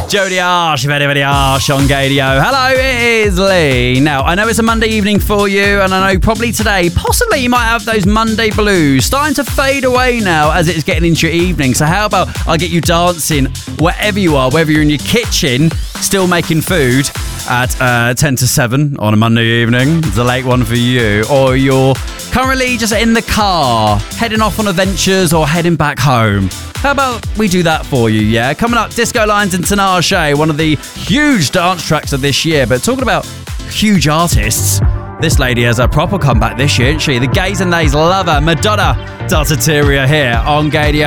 Jodie Arsh, very, very harsh on Gadio. Hello, it is Lee. Now, I know it's a Monday evening for you, and I know probably today, possibly you might have those Monday blues starting to fade away now as it's getting into your evening. So how about I get you dancing wherever you are, whether you're in your kitchen, still making food at 10 to 7 on a Monday evening. It's a late one for you. Or you're currently just in the car, heading off on adventures or heading back home. How about we do that for you, yeah? Coming up, Disco Lines and Tinashe, one of the huge dance tracks of this year. But talking about huge artists, this lady has a proper comeback this year, isn't she? The gays and theys love her. Madonna Danceteria here on Gadio.